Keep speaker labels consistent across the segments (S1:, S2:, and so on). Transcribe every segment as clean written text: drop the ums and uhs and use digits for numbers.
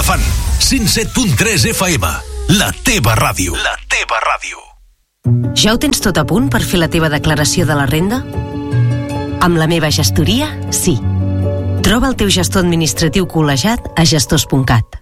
S1: Vilafant, 107.3 FM, la teva ràdio. La teva ràdio.
S2: Ja ho tens tot a punt per fer la teva declaració de la renda? Amb la meva gestoria, sí. Troba el teu gestor administratiu col·legiat a gestors.cat.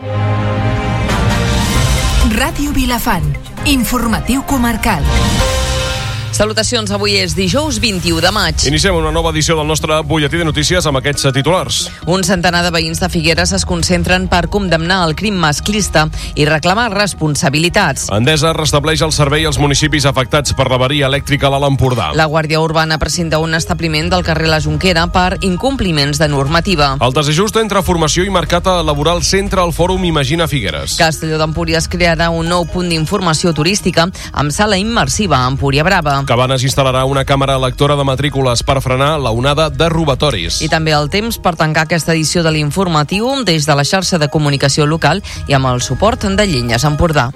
S3: Ràdio Vilafant, informatiu comarcal.
S4: Salutacions, avui és dijous 21 de maig.
S5: Iniciem una nova edició del nostre butlletí de notícies amb aquests titulars.
S4: Un centenar de veïns de Figueres es concentren per condemnar el crim masclista i reclamar responsabilitats.
S5: Endesa restableix el servei als municipis afectats per l'avaria elèctrica a l'Alt Empordà.
S4: La Guàrdia Urbana presenta un establiment del carrer La Jonquera per incompliments de normativa.
S5: El desajust entre formació i mercat laboral centra el fòrum Imagina Figueres.
S4: Castelló d'Empúries crearà un nou punt d'informació turística amb sala immersiva a Empúria Brava.
S5: Cabanes instal·larà una càmera lectora de matrícules per frenar la onada de robatoris.
S4: I també el temps per tancar aquesta edició de l'informatiu des de la xarxa de comunicació local i amb el suport de Llenyes Empordà.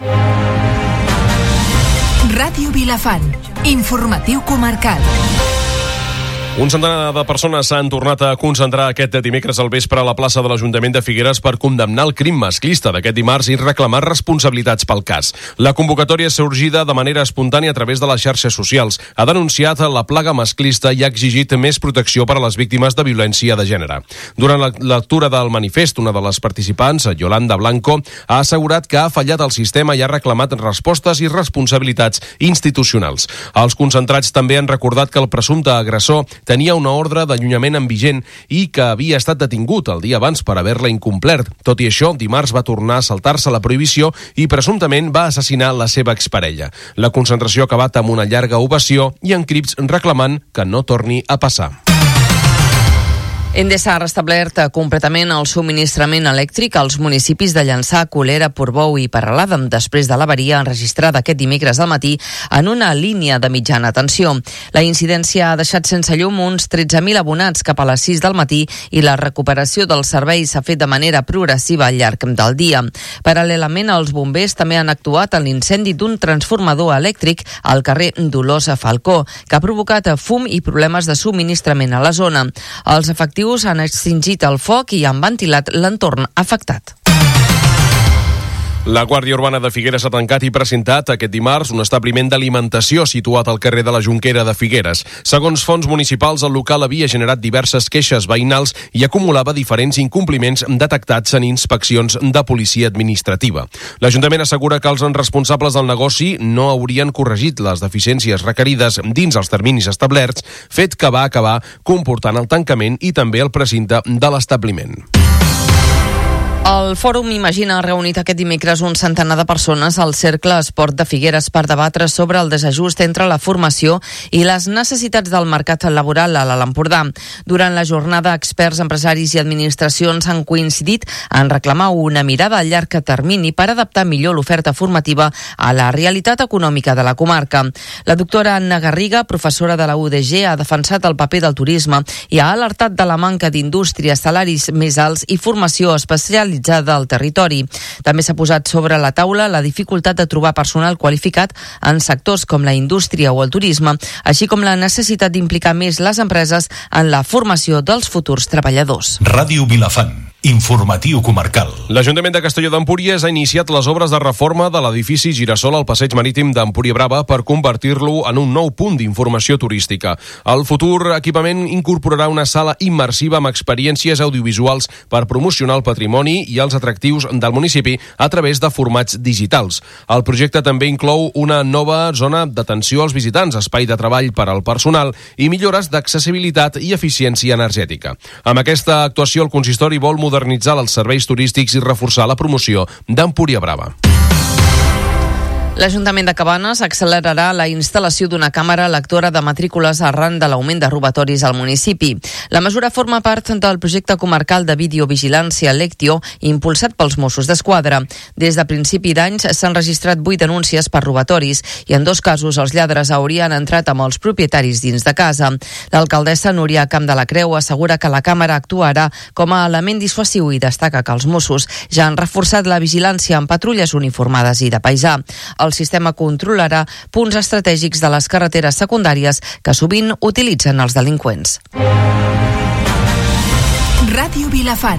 S3: Ràdio Vilafant, informatiu comarcal.
S5: Un centenar de persones s'han tornat a concentrar aquest dimecres al vespre a la plaça de l'Ajuntament de Figueres per condemnar el crim masclista d'aquest dimarts i reclamar responsabilitats pel cas. La convocatòria sorgida de manera espontània a través de les xarxes socials. Ha denunciat la plaga masclista i ha exigit més protecció per a les víctimes de violència de gènere. Durant la lectura del manifest, una de les participants, Yolanda Blanco, ha assegurat que ha fallat el sistema i ha reclamat respostes i responsabilitats institucionals. Els concentrats també han recordat que el presumpte agressor tenia una ordre d'allunyament en vigent i que havia estat detingut el dia abans per haver-la incomplert. Tot i això, dimarts va tornar a saltar-se la prohibició i presumptament va assassinar la seva exparella. La concentració ha acabat amb una llarga ovació i en crits reclamant que no torni a passar.
S4: Endesa ha restablert completament el subministrament elèctric als municipis de Llançà, Colera, Portbou i Peralada després de l'avaria enregistrada aquest dimecres al matí en una línia de mitjana tensió. La incidència ha deixat sense llum uns 13.000 abonats cap a les 6 del matí i la recuperació del servei s'ha fet de manera progressiva al llarg del dia. Paral·lelament, els bombers també han actuat en l'incendi d'un transformador elèctric al carrer Dolors Falcó, que ha provocat fum i problemes de subministrament a la zona. Els efectius han extingit el foc i han ventilat l'entorn afectat.
S5: La Guàrdia Urbana de Figueres ha tancat i presentat aquest dimarts un establiment d'alimentació situat al carrer de la Jonquera de Figueres. Segons fonts municipals, el local havia generat diverses queixes veïnals i acumulava diferents incompliments detectats en inspeccions de policia administrativa. L'Ajuntament assegura que els responsables del negoci no haurien corregit les deficiències requerides dins els terminis establerts, fet que va acabar comportant el tancament i també el precinte de l'establiment.
S4: El Fòrum Imagina ha reunit aquest dimecres un centenar de persones al Cercle Esport de Figueres per debatre sobre el desajust entre la formació i les necessitats del mercat laboral a l'Alt Empordà. Durant la jornada, experts, empresaris i administracions han coincidit en reclamar una mirada a llarg termini per adaptar millor l'oferta formativa a la realitat econòmica de la comarca. La doctora Anna Garriga, professora de la UDG, ha defensat el paper del turisme i ha alertat de la manca d'indústria, salaris més alts i formació especial al territori. També s'ha posat sobre la taula la dificultat de trobar personal qualificat en sectors com la indústria o el turisme, així com la necessitat d'implicar més les empreses en la formació dels futurs treballadors.
S1: Ràdio Vilafant, informatiu comarcal.
S5: L'Ajuntament de Castelló d'Empúries ha iniciat les obres de reforma de l'edifici Girasol al Passeig Marítim d'Empúria Brava per convertir-lo en un nou punt d'informació turística. El futur equipament incorporarà una sala immersiva amb experiències audiovisuals per promocionar el patrimoni i els atractius del municipi a través de formats digitals. El projecte també inclou una nova zona d'atenció als visitants, espai de treball per al personal i millores d'accessibilitat i eficiència energètica. Amb aquesta actuació, el consistori vol modernitzar els serveis turístics i reforçar la promoció d'Empúria Brava.
S4: L'Ajuntament de Cabanes accelerarà la instal·lació d'una càmera lectora de matrícules arran de l'augment de robatoris al municipi. La mesura forma part del projecte comarcal de videovigilància Lectio, impulsat pels Mossos d'Esquadra. Des de principi d'anys s'han registrat 8 denúncies per robatoris i en 2 casos els lladres haurien entrat amb els propietaris dins de casa. L'alcaldessa Núria Camp de la Creu assegura que la càmera actuarà com a element dissuasiu i destaca que els Mossos ja han reforçat la vigilància amb patrulles uniformades i de paisà. El sistema controlarà punts estratègics de les carreteres secundàries que sovint utilitzen els delinqüents.
S3: Ràdio Vilafant,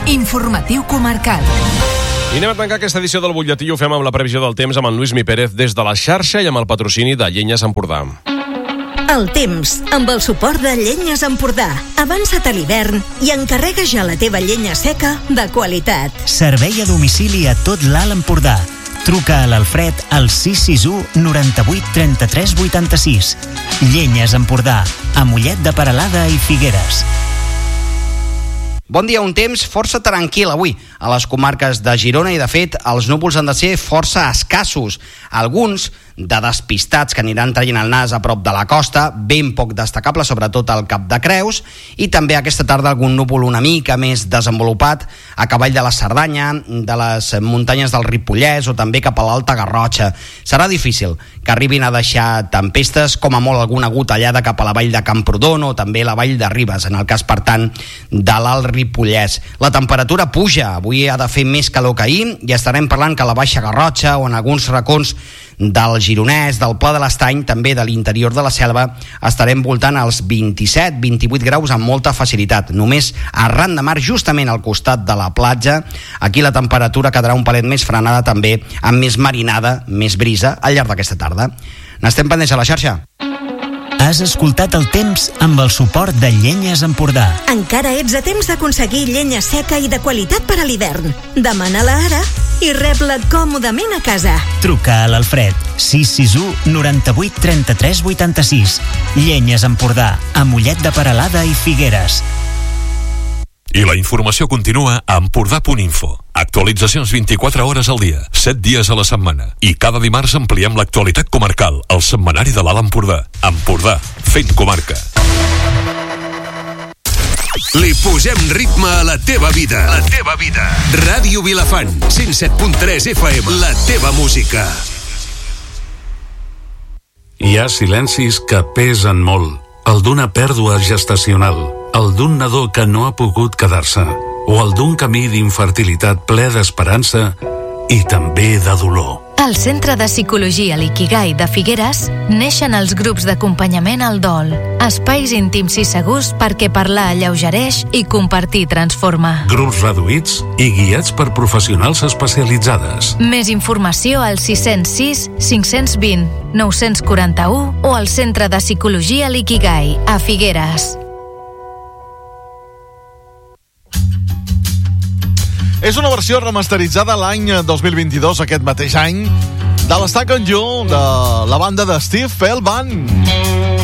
S3: informatiu comarcal.
S5: I anem a tancar aquesta edició del butlletí i ho fem amb la previsió del temps amb en Lluís Mi Pérez des de la xarxa i amb el patrocini de Llenyes Empordà.
S6: El temps, amb el suport de Llenyes Empordà. Avança't a l'hivern i encarrega ja la teva llenya seca de qualitat.
S7: Servei a domicili a tot l'Alt Empordà. Truca a l'Alfred al 661 98 33 86. Llenyes Empordà, a Mollet de Peralada i Figueres.
S8: Bon dia, un temps força tranquil avui a les comarques de Girona i, de fet, els núvols han de ser força escassos. Alguns de despistats que aniran traient el nas a prop de la costa, ben poc destacable, sobretot al Cap de Creus, i també aquesta tarda algun núvol una mica més desenvolupat a cavall de la Cerdanya, de les muntanyes del Ripollès o també cap a l'Alta Garrotxa. Serà difícil que arribin a deixar tempestes, com a molt alguna gotellada cap a la vall de Camprodon o també la vall de Ribes, en el cas, per tant, de l'Alt Ripollès. La temperatura puja, avui ha de fer més calor que ahir i estarem parlant que a la Baixa Garrotxa o en alguns racons del Gironès, del Pla de l'Estany, també de l'interior de la Selva, estarem voltant als 27-28 graus amb molta facilitat. Només arran de mar, justament al costat de la platja, aquí la temperatura quedarà un palet més frenada també, amb més marinada, més brisa al llarg d'aquesta tarda. N'estem pendents a la xarxa.
S7: Has escoltat el temps amb el suport de Llenyes Empordà.
S6: Encara ets a temps d'aconseguir llenya seca i de qualitat per a l'hivern. Demana-la ara i rep-la còmodament a casa.
S7: Truca a l'Alfred 661 98 33 86. Llenyes Empordà, a Mollet de Peralada i Figueres.
S1: I la informació continua a Empordà.info. Actualitzacions 24 hores al dia, 7 dies a la setmana. I cada dimarts ampliem l'actualitat comarcal, al setmanari de l'Alt Empordà. Empordà, fent comarca.
S9: Li posem ritme a la teva vida. La teva vida. Ràdio Vilafant, 107.3 FM. La teva música.
S10: Hi ha silencis que pesen molt. El d'una pèrdua gestacional, el d'un nadó que no ha pogut quedar-se, o el d'un camí d'infertilitat ple d'esperança i també de dolor.
S11: Al Centre de Psicologia L'Ikigai de Figueres neixen els grups d'acompanyament al dol. Espais íntims i segurs perquè parlar alleugereix i compartir transforma.
S10: Grups reduïts i guiats per professionals especialitzades.
S11: Més informació al 606 520 941 o al Centre de Psicologia L'Ikigai a Figueres.
S12: És una versió remasteritzada l'any 2022, aquest mateix any, de l'Stack and You, de la banda de Steve Pell Band.